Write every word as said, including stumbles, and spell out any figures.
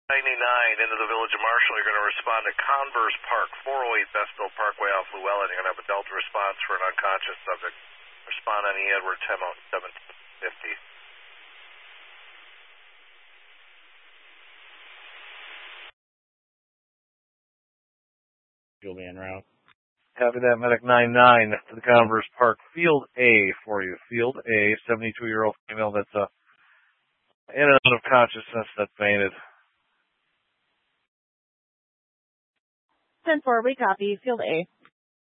ninety-nine into the Village of Marshall. You're going to respond to Converse Park, four oh eight Bestville Parkway off Llewellyn. You're going to have a Delta response for an unconscious subject. Respond on E. Edward Temo, seventeen fifty. You'll be en route. Copy that, Medic nine nine to the Converse Park, Field A for you. Field A, seventy-two-year-old female that's uh, in and out of consciousness that fainted. ten four, we copy. Field A.